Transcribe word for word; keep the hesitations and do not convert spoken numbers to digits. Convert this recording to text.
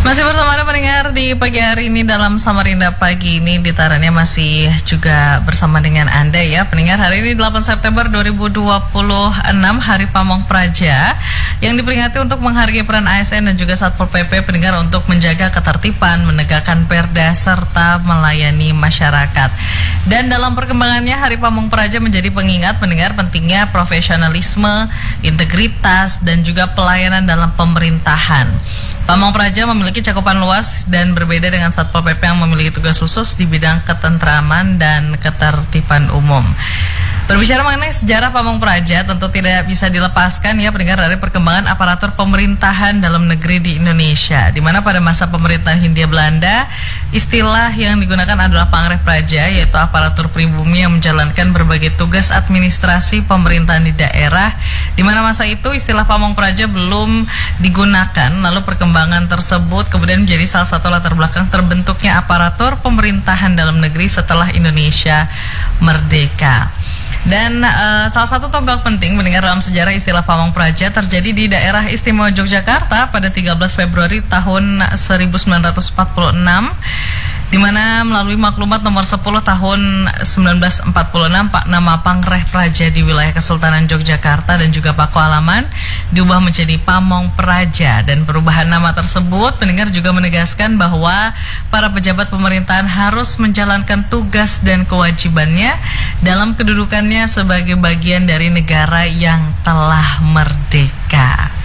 Masih bersama Anda pendengar di pagi hari ini dalam Samarinda Pagi ini. Ditarannya masih juga bersama dengan Anda ya pendengar. Hari ini delapan September dua ribu dua puluh enam, Hari Pamong Praja, yang diperingati untuk menghargai peran A S N dan juga Satpol P P pendengar untuk menjaga ketertiban, menegakkan perda serta melayani masyarakat. Dan dalam perkembangannya, Hari Pamong Praja menjadi pengingat pendengar pentingnya profesionalisme, integritas dan juga pelayanan dalam pemerintahan. Pamong Praja memiliki cakupan luas dan berbeda dengan Satpol P P yang memiliki tugas khusus di bidang ketentraman dan ketertiban umum. Berbicara mengenai sejarah Pamong Praja, tentu tidak bisa dilepaskan ya pendengar dari perkembangan aparatur pemerintahan dalam negeri di Indonesia, di mana pada masa pemerintahan Hindia Belanda, istilah yang digunakan adalah Pangreh Praja, yaitu aparatur pribumi yang menjalankan berbagai tugas administrasi pemerintahan di daerah, di mana masa itu istilah Pamong Praja belum digunakan. Lalu perkembangan tersebut kemudian menjadi salah satu latar belakang terbentuknya aparatur pemerintahan dalam negeri setelah Indonesia merdeka. Dan uh, salah satu tonggak penting mendengar dalam sejarah istilah Pamong Praja terjadi di daerah istimewa Yogyakarta pada tiga belas Februari tahun seribu sembilan ratus empat puluh enam, di mana melalui maklumat nomor sepuluh tahun seribu sembilan ratus empat puluh enam, Pak nama Pangreh Praja di wilayah Kesultanan Yogyakarta dan juga Pakualaman diubah menjadi Pamong Praja. Dan perubahan nama tersebut pendengar juga menegaskan bahwa para pejabat pemerintahan harus menjalankan tugas dan kewajibannya dalam kedudukannya sebagai bagian dari negara yang telah merdeka.